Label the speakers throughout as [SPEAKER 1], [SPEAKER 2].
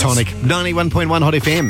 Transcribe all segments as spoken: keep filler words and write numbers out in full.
[SPEAKER 1] Tonic, ninety-one point one Hot F M.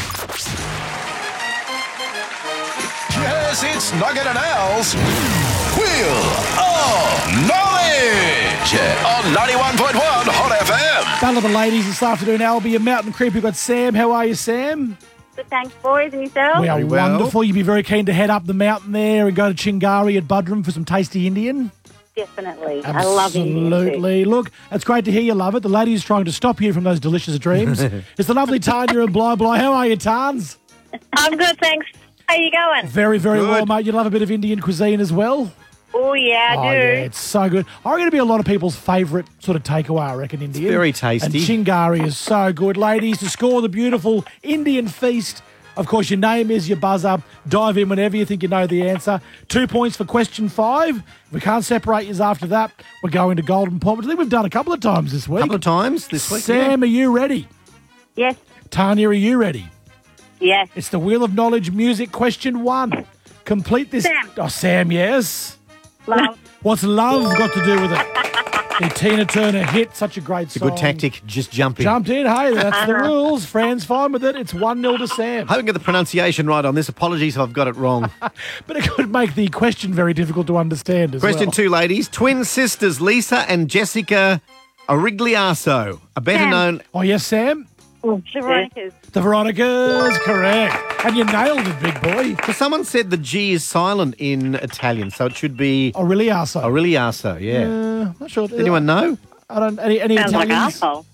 [SPEAKER 2] Yes, it's Nugget and Al's Wheel of Knowledge on ninety-one point one Hot F M.
[SPEAKER 3] Battle of the ladies this afternoon. Albie and Mountain Creep. We've got Sam. How are you, Sam?
[SPEAKER 4] Good, thanks, boys. And yourself?
[SPEAKER 3] We are
[SPEAKER 1] Very well.
[SPEAKER 3] wonderful. You'd be very keen to head up the mountain there and go to Chingari at Budrum for some tasty Indian?
[SPEAKER 4] Definitely. I love Indian food.
[SPEAKER 3] Absolutely. Look, it's great to hear you love it. The lady's trying to stop you from those delicious dreams. It's the lovely Tanya and Bly Bly. How are you, Tans?
[SPEAKER 4] I'm good, thanks. How you going?
[SPEAKER 3] Very, very
[SPEAKER 1] Good.
[SPEAKER 3] well, mate. You love a bit of Indian cuisine as well?
[SPEAKER 4] Oh, yeah, I
[SPEAKER 3] Oh,
[SPEAKER 4] do.
[SPEAKER 3] yeah, it's so good. I'm going to be a lot of people's favourite sort of takeaway, I reckon, Indian.
[SPEAKER 1] very tasty.
[SPEAKER 3] And Chingari is so good. Ladies, to score the beautiful Indian feast, of course, your name is your buzzer. Dive in whenever you think you know the answer. Two points for question five. If we can't separate you after that, we're going to Golden Point, which I think we've done a couple of times this
[SPEAKER 1] A
[SPEAKER 3] week.
[SPEAKER 1] couple of times this week.
[SPEAKER 3] Sam, are you ready?
[SPEAKER 4] Yes,
[SPEAKER 3] Tanya, are you ready?
[SPEAKER 4] yes.
[SPEAKER 3] It's the Wheel of Knowledge music question one. Complete this.
[SPEAKER 4] Sam.
[SPEAKER 3] Oh, Sam, yes.
[SPEAKER 4] Love.
[SPEAKER 3] What's love got to do with it? The Tina Turner hit, such a great
[SPEAKER 1] It's a
[SPEAKER 3] song.
[SPEAKER 1] good tactic. Just jump in.
[SPEAKER 3] Jumped in. Hey, that's the rules. Fran's fine with it. It's one nil to Sam.
[SPEAKER 1] I haven't got the pronunciation right on this. Apologies if I've got it wrong.
[SPEAKER 3] But it could make the question very difficult to understand as
[SPEAKER 1] Question
[SPEAKER 3] well.
[SPEAKER 1] two, ladies. Twin sisters Lisa and Jessica Origliasso are better
[SPEAKER 4] Sam.
[SPEAKER 1] known.
[SPEAKER 3] Oh, yes, Sam?
[SPEAKER 4] The Veronicas.
[SPEAKER 3] The Veronicas, correct. And you nailed it, big boy.
[SPEAKER 1] So someone said the G is silent in Italian, so it should be
[SPEAKER 3] Oh, really, Arso?
[SPEAKER 1] Origliasso. Yeah.
[SPEAKER 3] Uh, not sure.
[SPEAKER 1] Does anyone know?
[SPEAKER 3] I don't. Any, any
[SPEAKER 4] Sounds like
[SPEAKER 3] Italians?
[SPEAKER 4] arsehole.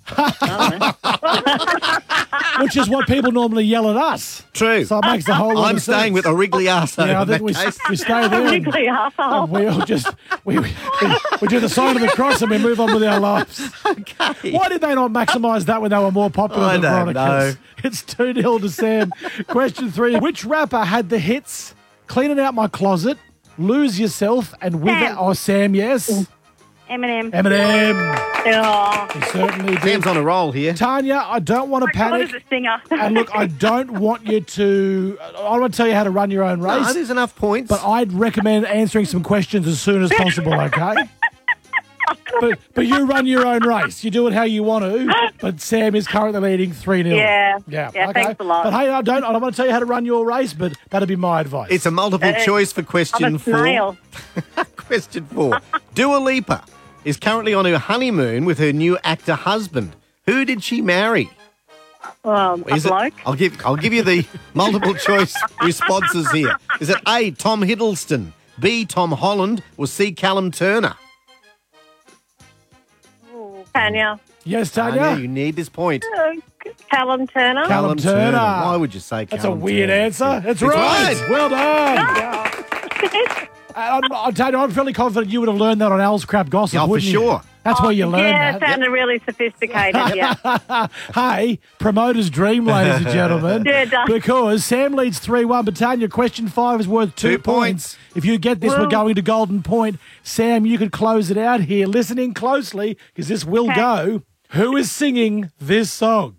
[SPEAKER 3] Which is what people normally yell at us.
[SPEAKER 1] True.
[SPEAKER 3] So it makes the whole lot
[SPEAKER 1] I'm
[SPEAKER 3] of
[SPEAKER 1] staying
[SPEAKER 3] sense.
[SPEAKER 1] with Origliasso.
[SPEAKER 3] Yeah, I
[SPEAKER 1] in
[SPEAKER 3] think
[SPEAKER 1] that
[SPEAKER 3] we,
[SPEAKER 1] case.
[SPEAKER 3] we stay there. and-
[SPEAKER 4] Really arsehole.
[SPEAKER 3] We all just we, we, we do the sign of the cross and we move on with our lives.
[SPEAKER 1] Okay.
[SPEAKER 3] Why did they not maximise that when they were more popular
[SPEAKER 1] I
[SPEAKER 3] than
[SPEAKER 1] don't
[SPEAKER 3] Veronicas?
[SPEAKER 1] know.
[SPEAKER 3] It's two nil to Sam. Question three. Which rapper had the hits Cleaning Out My Closet, Lose Yourself, and With
[SPEAKER 4] Sam.
[SPEAKER 3] It? Oh, Sam, yes.
[SPEAKER 4] Eminem.
[SPEAKER 3] Eminem.
[SPEAKER 4] Oh,
[SPEAKER 3] He certainly did.
[SPEAKER 1] Sam's on a roll here.
[SPEAKER 3] Tanya, I don't want to
[SPEAKER 4] God, is
[SPEAKER 3] panic.
[SPEAKER 4] a singer.
[SPEAKER 3] And look, I don't want you to... I want to tell you how to run your own race.
[SPEAKER 1] No, there's enough points.
[SPEAKER 3] But I'd recommend answering some questions as soon as possible, okay? But but you run your own race. You do it how you want to. But Sam is currently leading three nil.
[SPEAKER 4] Yeah.
[SPEAKER 3] Yeah.
[SPEAKER 4] Yeah,
[SPEAKER 3] okay.
[SPEAKER 4] thanks a lot.
[SPEAKER 3] But hey, I don't I don't want to tell you how to run your race, but that'd be my advice.
[SPEAKER 1] it's a multiple
[SPEAKER 4] Uh,
[SPEAKER 1] choice for
[SPEAKER 4] I'm
[SPEAKER 1] question
[SPEAKER 4] a
[SPEAKER 1] four.
[SPEAKER 4] snail.
[SPEAKER 1] Question four. Dua Lipa is currently on her honeymoon with her new actor husband. Who did she marry?
[SPEAKER 4] Um, a
[SPEAKER 1] Is it-
[SPEAKER 4] bloke.
[SPEAKER 1] I'll give I'll give you the multiple choice responses here. Is it A, Tom Hiddleston, B, Tom Holland, or C, Callum Turner?
[SPEAKER 4] Tanya.
[SPEAKER 3] yes,
[SPEAKER 1] Tanya,
[SPEAKER 3] Tanya.
[SPEAKER 1] you need this point.
[SPEAKER 4] Uh, Callum Turner.
[SPEAKER 3] Callum Turner.
[SPEAKER 1] Why would you say
[SPEAKER 3] That's
[SPEAKER 1] Callum
[SPEAKER 3] a weird
[SPEAKER 1] Turner?
[SPEAKER 3] answer. It's,
[SPEAKER 1] It's
[SPEAKER 3] right.
[SPEAKER 1] right.
[SPEAKER 3] Well done. I'm, I'll tell you, I'm fairly confident you would have learned that on Al's Crap Gossip,
[SPEAKER 1] Yeah, for
[SPEAKER 3] wouldn't you?
[SPEAKER 1] sure.
[SPEAKER 3] That's where you learn
[SPEAKER 4] yeah,
[SPEAKER 3] that.
[SPEAKER 4] sounded really sophisticated, yeah.
[SPEAKER 3] Hey, promoter's dream, ladies and gentlemen.
[SPEAKER 4] Yeah, it does.
[SPEAKER 3] Because Sam leads three one, but Tanya, question five is worth two,
[SPEAKER 1] Two points.
[SPEAKER 3] If you get this, we're
[SPEAKER 4] Well-
[SPEAKER 3] going to Golden Point. Sam, you could close it out here. Listen in closely, because this will
[SPEAKER 4] Okay.
[SPEAKER 3] go. Who is singing this song?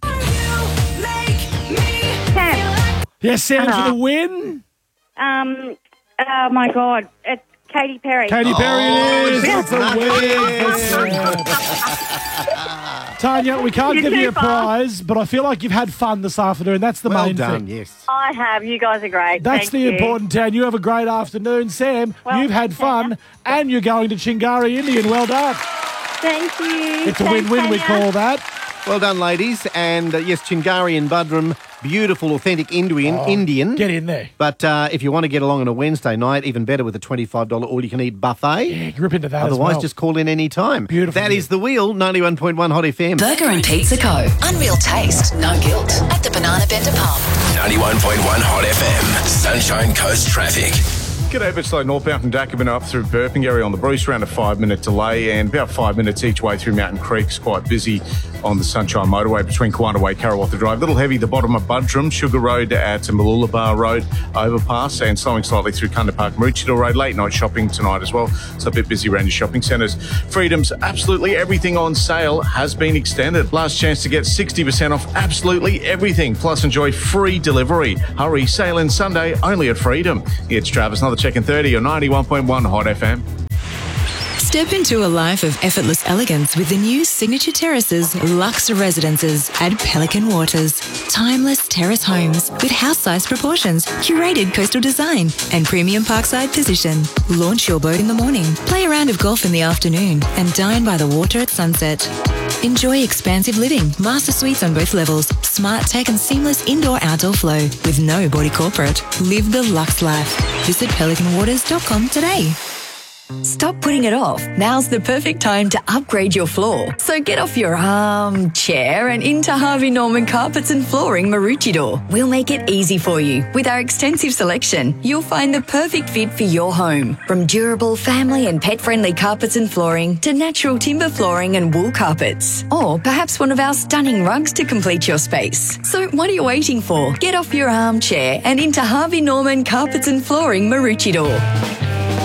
[SPEAKER 4] Sam.
[SPEAKER 3] Yes, Sam
[SPEAKER 4] Uh-huh.
[SPEAKER 3] for the win.
[SPEAKER 4] Um, oh, my God. It's Katy Perry.
[SPEAKER 3] Katy Perry it is.
[SPEAKER 1] yes,
[SPEAKER 3] That's a win for
[SPEAKER 1] nice.
[SPEAKER 3] Sam. Tanya, we can't
[SPEAKER 4] You're
[SPEAKER 3] give you
[SPEAKER 4] too
[SPEAKER 3] a
[SPEAKER 4] far.
[SPEAKER 3] prize, but I feel like you've had fun this afternoon. That's the
[SPEAKER 1] Well
[SPEAKER 3] main
[SPEAKER 1] done,
[SPEAKER 3] thing.
[SPEAKER 1] yes.
[SPEAKER 4] I have. You guys are great.
[SPEAKER 3] That's
[SPEAKER 4] Thank
[SPEAKER 3] the
[SPEAKER 4] you.
[SPEAKER 3] important town. You have a great afternoon. Sam,
[SPEAKER 4] Well,
[SPEAKER 3] you've had fun and you're going to Chingari Indian. Well done.
[SPEAKER 4] Thank you.
[SPEAKER 3] It's a
[SPEAKER 4] Thanks,
[SPEAKER 3] win-win, we
[SPEAKER 4] Tanya.
[SPEAKER 3] call that.
[SPEAKER 1] Well done, ladies. And uh, yes, Chingari and Budrum, beautiful, authentic Indian. Indian.
[SPEAKER 3] Oh, Get in there.
[SPEAKER 1] But uh, if you want to get along on a Wednesday night, even better with a twenty-five dollars all-you-can-eat buffet.
[SPEAKER 3] Yeah, rip into that
[SPEAKER 1] Otherwise,
[SPEAKER 3] as well.
[SPEAKER 1] just call in any time.
[SPEAKER 3] Beautiful.
[SPEAKER 1] That is The Wheel, ninety-one point one Hot F M.
[SPEAKER 5] Burger and Pizza Co. Unreal taste, no guilt. At the Banana Bender Pub.
[SPEAKER 2] ninety-one point one Hot F M. Sunshine Coast Traffic.
[SPEAKER 6] G'day, bit slow northbound from Dacabin up through Burpengary on the Bruce, around a five-minute delay, and about five minutes each way through Mountain Creek. It's quite busy on the Sunshine Motorway between Quandaway, Karawatha Drive. Little heavy the bottom of Budrum, Sugar Road at Mooloolaba Road overpass, and slowing slightly through Kunda Park, Maroochydore Road. Late night shopping tonight as well, so a bit busy around your shopping centres. Freedom's absolutely everything on sale has been extended. Last chance to get sixty percent off absolutely everything, plus enjoy free delivery. Hurry, sale in Sunday only at Freedom. It's Travis, another check in thirty or ninety-one point one Hot F M.
[SPEAKER 7] Step into a life of effortless elegance with the new Signature Terraces Luxe Residences at Pelican Waters. Timeless terrace homes with house-sized proportions, curated coastal design and premium parkside position. Launch your boat in the morning, play a round of golf in the afternoon and dine by the water at sunset. Enjoy expansive living, master suites on both levels, smart tech and seamless indoor-outdoor flow with no body corporate. Live the luxe life. Visit pelican waters dot com today.
[SPEAKER 8] Stop putting it off. Now's the perfect time to upgrade your floor. So get off your armchair and into Harvey Norman Carpets and Flooring Maroochydore. We'll make it easy for you. With our extensive selection, you'll find the perfect fit for your home. From durable, family and pet-friendly carpets and flooring to natural timber flooring and wool carpets. Or perhaps one of our stunning rugs to complete your space. So what are you waiting for? Get off your armchair and into Harvey Norman Carpets and Flooring Maroochydore.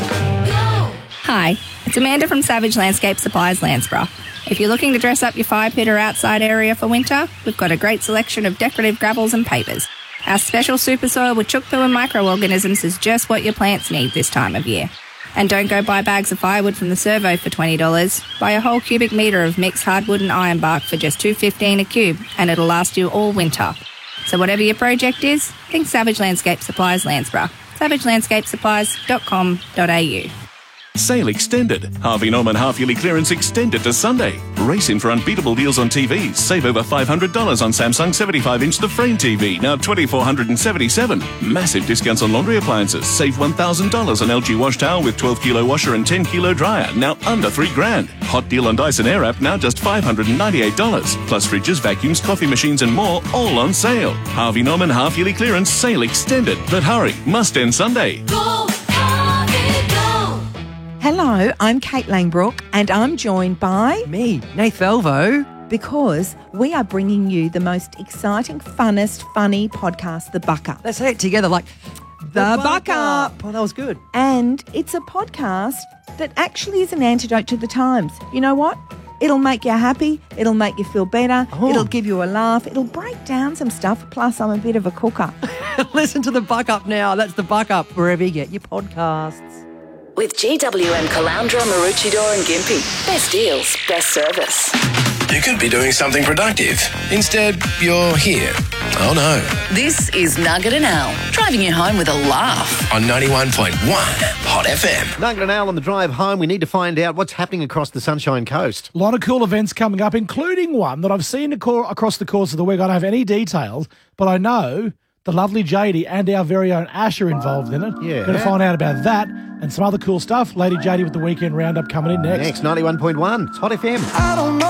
[SPEAKER 9] Hi, it's Amanda from Savage Landscape Supplies, Landsborough. If you're looking to dress up your fire pit or outside area for winter, we've got a great selection of decorative gravels and pavers. Our special super soil with chook poo and microorganisms is just what your plants need this time of year. And don't go buy bags of firewood from the Servo for twenty dollars. Buy a whole cubic metre of mixed hardwood and iron bark for just two dollars fifteen a cube, and it'll last you all winter. So whatever your project is, think Savage Landscape Supplies, Landsborough. savage landscape supplies dot com dot a u.
[SPEAKER 10] Sale extended. Harvey Norman half-yearly clearance extended to Sunday. Race in for unbeatable deals on T Vs. Save over five hundred dollars on Samsung seventy-five inch The Frame T V, now two thousand four hundred seventy-seven dollars. Massive discounts on laundry appliances. Save one thousand dollars on L G wash towel with twelve kilo washer and ten kilo dryer, now under three grand. Hot deal on Dyson Airwrap, now just five hundred ninety-eight dollars. Plus fridges, vacuums, coffee machines and more, all on sale. Harvey Norman half-yearly clearance sale extended. But hurry, must end Sunday.
[SPEAKER 11] Go, Harvey, go! Hello, I'm Kate Langbrook and I'm joined by...
[SPEAKER 12] Me, Nath Velvo.
[SPEAKER 11] Because we are bringing you the most exciting, funnest, funny podcast, The Buck Up.
[SPEAKER 12] Let's say it together like...
[SPEAKER 11] The, the Buck Up.
[SPEAKER 12] Oh, that was good.
[SPEAKER 11] And it's a podcast that actually is an antidote to the times. You know what? It'll make you happy. It'll make you feel better. Oh. It'll give you a laugh. It'll break down some stuff. Plus, I'm a bit of a cooker.
[SPEAKER 12] Listen to The Buck Up now. That's The Buck Up, wherever you get your podcasts.
[SPEAKER 5] With G W M Caloundra, Maroochydore and Gympie. Best deals, best service.
[SPEAKER 2] You could be doing something productive. Instead, you're here. Oh no.
[SPEAKER 5] This is Nugget and Al, driving you home with a laugh.
[SPEAKER 2] On ninety-one point one Hot F M.
[SPEAKER 1] Nugget and Al on the drive home. We need to find out what's happening across the Sunshine Coast.
[SPEAKER 3] A lot of cool events coming up, including one that I've seen across the course of the week. I don't have any details, but I know the lovely J D and our very own Ash are involved in it.
[SPEAKER 1] Yeah.
[SPEAKER 3] Going to find out about that and some other cool stuff. Lady J D with the weekend roundup coming in next.
[SPEAKER 1] Next, ninety-one point one. It's Hot F M.
[SPEAKER 13] I don't know.